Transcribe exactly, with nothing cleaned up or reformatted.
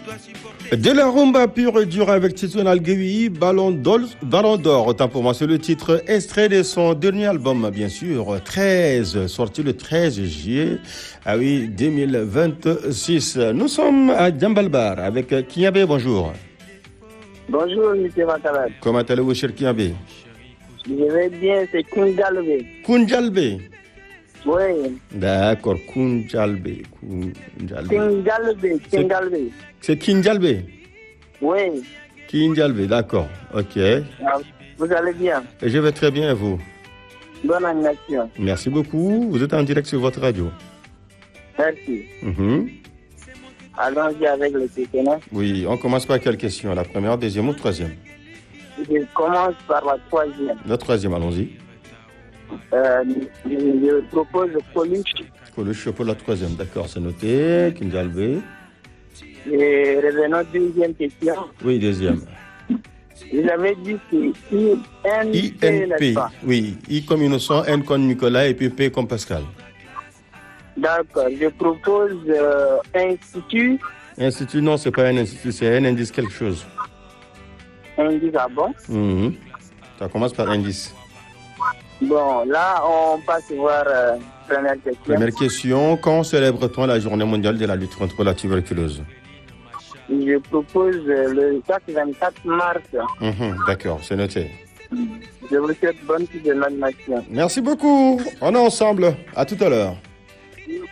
De la rumba pure et dure avec Titoun Alguewi, Ballon d'Or, Ballon d'Or, autant pour moi, c'est le titre extrait de son dernier album, bien sûr, treize, sorti le treize juillet, ah oui, deux mille vingt-six. Nous sommes à Djambalbar avec Kiabe, bonjour. Bonjour, M. Matalad. Comment allez-vous, cher Kiabe? Je vais bien, c'est Kunjalbe. Kunjalbe. Oui. D'accord, Kunjalbe. Kunjalbe. Kinjalbe, Kinjalbe. C'est Kinjalbe. Oui. Kinjalbe, d'accord, ok. Ah, vous allez bien? Je vais très bien, vous? Bonne animation. Merci beaucoup. Vous êtes en direct sur votre radio. Merci. Mm-hmm. Allons-y avec le questionnaire. Oui, on commence par quelle question? La première, deuxième ou troisième? Je commence par la troisième. La troisième, allons-y. Euh, je, je propose Coluche. Coluche pour la troisième, d'accord, c'est noté. Kinjalbe. Et revenons à la deuxième question. Oui, deuxième. Vous avez dit que I N P, I N P, n'est-ce pas? oui. I comme Innocent, N comme Nicolas et puis P comme Pascal. D'accord, je propose euh, Institut. Institut, non, c'est pas un institut, c'est un indice quelque chose. Indice, ah bon? Mm-hmm. Ça commence par indice. Bon, là, on passe voir euh, première question. Première question, quand célèbre-t-on la journée mondiale de la lutte contre la tuberculose? Je propose euh, le vingt-quatre mars. Mm-hmm. D'accord, c'est noté. Je vous souhaite bonne suite de l'animation. Merci beaucoup. On est ensemble. À tout à l'heure.